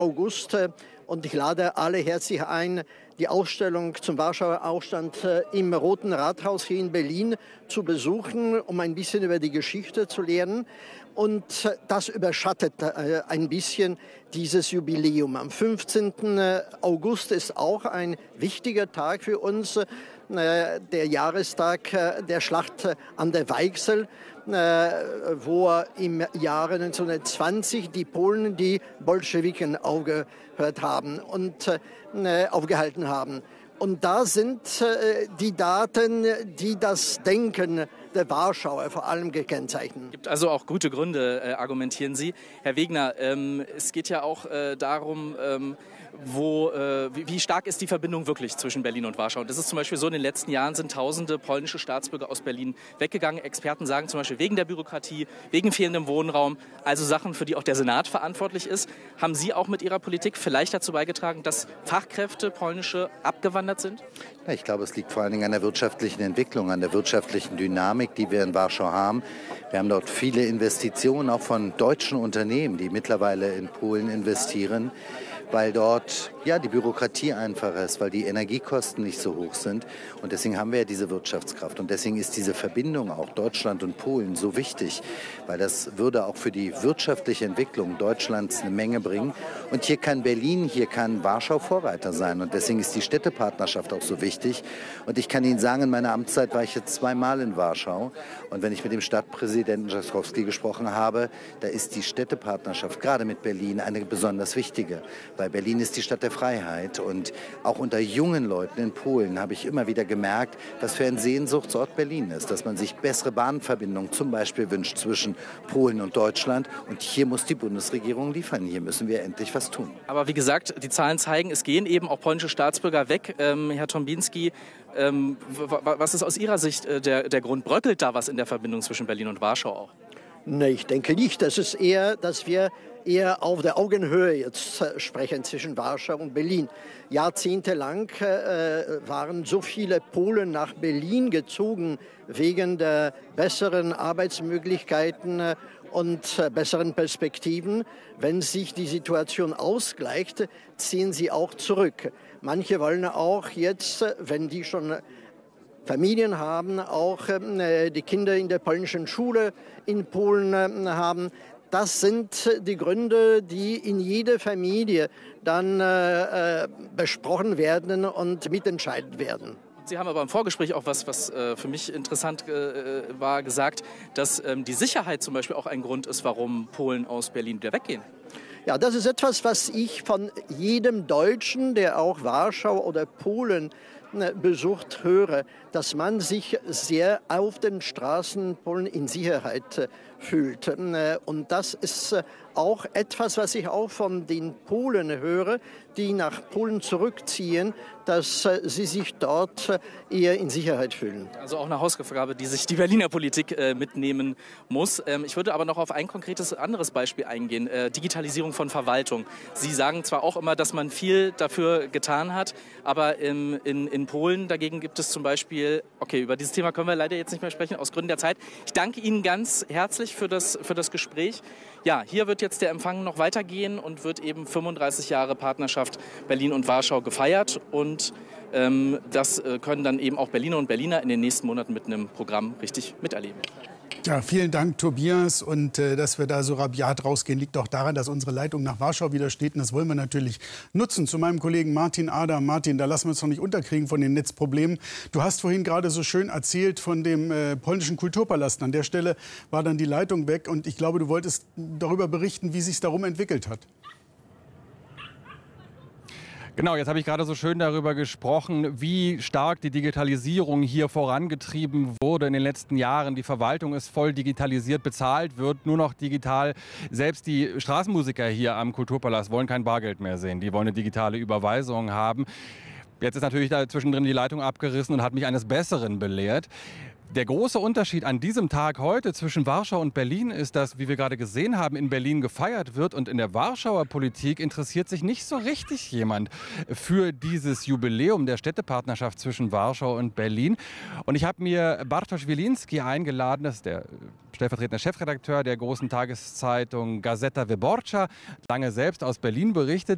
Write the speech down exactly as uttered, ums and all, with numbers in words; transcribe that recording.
August. Und ich lade alle herzlich ein, die Ausstellung zum Warschauer Aufstand im Roten Rathaus hier in Berlin zu besuchen, um ein bisschen über die Geschichte zu lernen. Und das überschattet ein bisschen dieses Jubiläum. Am fünfzehnten August ist auch ein wichtiger Tag für uns, der Jahrestag der Schlacht an der Weichsel, wo im Jahre neunzehnhundertzwanzig die Polen die Bolschewiken aufgehört haben und äh, aufgehalten haben. Und da sind äh, die Daten, die das Denken der Warschauer vor allem gekennzeichnet. Es gibt also auch gute Gründe, äh, argumentieren Sie. Herr Wegner, ähm, es geht ja auch äh, darum, ähm, wo, äh, wie, wie stark ist die Verbindung wirklich zwischen Berlin und Warschau? Und das ist zum Beispiel so, in den letzten Jahren sind tausende polnische Staatsbürger aus Berlin weggegangen. Experten sagen zum Beispiel wegen der Bürokratie, wegen fehlendem Wohnraum, also Sachen, für die auch der Senat verantwortlich ist. Haben Sie auch mit Ihrer Politik vielleicht dazu beigetragen, dass Fachkräfte polnische abgewandert sind? Ja, ich glaube, es liegt vor allen Dingen an der wirtschaftlichen Entwicklung, an der wirtschaftlichen Dynamik, die wir in Warschau haben. Wir haben dort viele Investitionen, auch von deutschen Unternehmen, die mittlerweile in Polen investieren, weil dort ja, die Bürokratie einfacher ist, weil die Energiekosten nicht so hoch sind. Und deswegen haben wir ja diese Wirtschaftskraft. Und deswegen ist diese Verbindung auch Deutschland und Polen so wichtig, weil das würde auch für die wirtschaftliche Entwicklung Deutschlands eine Menge bringen. Und hier kann Berlin, hier kann Warschau Vorreiter sein. Und deswegen ist die Städtepartnerschaft auch so wichtig. Und ich kann Ihnen sagen, in meiner Amtszeit war ich jetzt zweimal in Warschau. Und wenn ich mit dem Stadtpräsidenten Jaskowski gesprochen habe, da ist die Städtepartnerschaft gerade mit Berlin eine besonders wichtige. Weil Berlin ist die Stadt der Freiheit. Und auch unter jungen Leuten in Polen habe ich immer wieder gemerkt, was für ein Sehnsuchtsort Berlin ist. Dass man sich bessere Bahnverbindungen zum Beispiel wünscht zwischen Polen und Deutschland. Und hier muss die Bundesregierung liefern. Hier müssen wir endlich was tun. Aber wie gesagt, die Zahlen zeigen, es gehen eben auch polnische Staatsbürger weg. Ähm, Herr Tombinski, ähm, was ist aus Ihrer Sicht äh, der, der Grund? Bröckelt da was in der Verbindung zwischen Berlin und Warschau auch? Nee, ich denke nicht. Das ist eher, dass wir eher auf der Augenhöhe jetzt sprechen zwischen Warschau und Berlin. Jahrzehntelang äh, waren so viele Polen nach Berlin gezogen wegen der besseren Arbeitsmöglichkeiten äh, und äh, besseren Perspektiven. Wenn sich die Situation ausgleicht, ziehen sie auch zurück. Manche wollen auch jetzt, wenn die schon Familien haben, auch äh, die Kinder in der polnischen Schule in Polen äh, haben. Das sind die Gründe, die in jeder Familie dann äh, besprochen werden und mitentscheidet werden. Sie haben aber im Vorgespräch auch was, was äh, für mich interessant äh, war, gesagt, dass ähm, die Sicherheit zum Beispiel auch ein Grund ist, warum Polen aus Berlin wieder weggehen. Ja, das ist etwas, was ich von jedem Deutschen, der auch Warschau oder Polen besucht, höre, dass man sich sehr auf den Straßen Polen in Sicherheit fühlt. Und das ist auch etwas, was ich auch von den Polen höre, die nach Polen zurückziehen, dass sie sich dort eher in Sicherheit fühlen. Also auch eine Hausaufgabe, die sich die Berliner Politik äh, mitnehmen muss. Ähm, ich würde aber noch auf ein konkretes anderes Beispiel eingehen, äh, Digitalisierung von Verwaltung. Sie sagen zwar auch immer, dass man viel dafür getan hat, aber im, in, in Polen dagegen gibt es zum Beispiel, okay, über dieses Thema können wir leider jetzt nicht mehr sprechen, aus Gründen der Zeit. Ich danke Ihnen ganz herzlich für das, für das Gespräch. Ja, hier wird jetzt der Empfang noch weitergehen und wird eben fünfunddreißig Jahre Partnerschaft Berlin und Warschau gefeiert. Und ähm, das äh, können dann eben auch Berliner und Berliner in den nächsten Monaten mit einem Programm richtig miterleben. Ja, vielen Dank, Tobias. Und äh, dass wir da so rabiat rausgehen, liegt auch daran, dass unsere Leitung nach Warschau wieder steht. Und das wollen wir natürlich nutzen. Zu meinem Kollegen Martin Adam. Martin, da lassen wir uns noch nicht unterkriegen von den Netzproblemen. Du hast vorhin gerade so schön erzählt von dem äh, polnischen Kulturpalast. An der Stelle war dann die Leitung weg. Und ich glaube, du wolltest darüber berichten, wie es sich darum entwickelt hat. Genau, jetzt habe ich gerade so schön darüber gesprochen, wie stark die Digitalisierung hier vorangetrieben wurde in den letzten Jahren. Die Verwaltung ist voll digitalisiert, bezahlt wird nur noch digital. Selbst die Straßenmusiker hier am Kulturpalast wollen kein Bargeld mehr sehen. Die wollen eine digitale Überweisung haben. Jetzt ist natürlich da zwischendrin die Leitung abgerissen und hat mich eines Besseren belehrt. Der große Unterschied an diesem Tag heute zwischen Warschau und Berlin ist, dass, wie wir gerade gesehen haben, in Berlin gefeiert wird und in der Warschauer Politik interessiert sich nicht so richtig jemand für dieses Jubiläum der Städtepartnerschaft zwischen Warschau und Berlin. Und ich habe mir Bartosz Wilinski eingeladen, das ist der stellvertretende Chefredakteur der großen Tageszeitung Gazeta Wyborcza, lange selbst aus Berlin berichtet.